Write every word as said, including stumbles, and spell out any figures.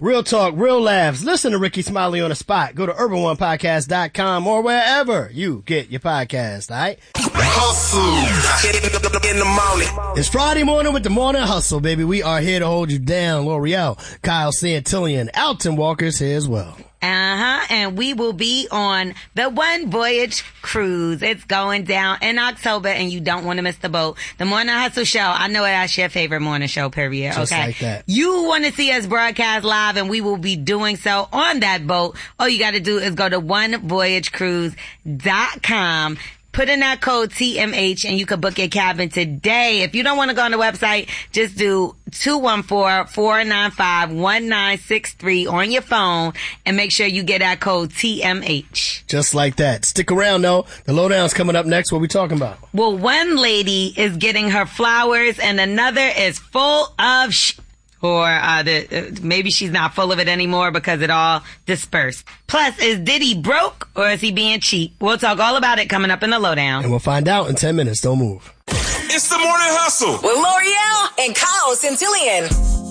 Real talk, real laughs. Listen to Ricky Smiley on the spot. Go to urban one podcast dot com or wherever you get your podcast, all right? Hustle in the morning. It's Friday morning with the Morning Hustle, baby. We are here to hold you down. L'Oreal, Kyle Santillan, Alton Walker's here as well. Uh-huh, and we will be on the One Voyage Cruise. It's going down in October, and you don't want to miss the boat. The Morning Hustle Show, I know that's your favorite morning show, period, Just okay? like that. You want to see us broadcast live, and we will be doing so on that boat. All you got to do is go to one voyage cruise dot com. Put in that code T M H and you can book your cabin today. If you don't want to go on the website, just do two one four, four nine five, one nine six three on your phone and make sure you get that code T M H. Just like that. Stick around, though. The lowdown's coming up next. What we talking about? Well, one lady is getting her flowers and another is full of sh- Or uh, the, uh, maybe she's not full of it anymore because it all dispersed. Plus, is Diddy broke or is he being cheap? We'll talk all about it coming up in the lowdown. And we'll find out in ten minutes. Don't move. It's the Morning Hustle with L'Oreal and Kyle Santillan.